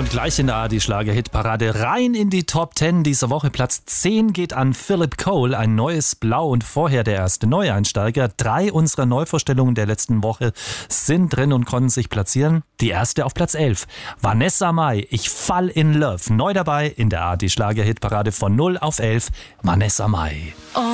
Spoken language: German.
Und gleich in der ARD-Schlager-Hitparade rein in die Top 10 dieser Woche. Platz 10 geht an Philip Cole, ein neues Blau und vorher der erste Neueinsteiger. 3 unserer Neuvorstellungen der letzten Woche sind drin und konnten sich platzieren. Die erste auf Platz 11. Vanessa Mai, Ich fall in love. Neu dabei in der ARD-Schlager-Hitparade von 0 auf 11. Vanessa Mai.